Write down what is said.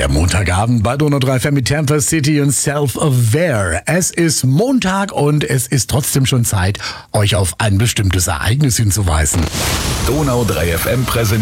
Der Montagabend bei Donau 3 FM mit Tampa City und Self-Aware. Es ist Montag und es ist trotzdem schon Zeit, euch auf ein bestimmtes Ereignis hinzuweisen. Donau 3 FM präsentiert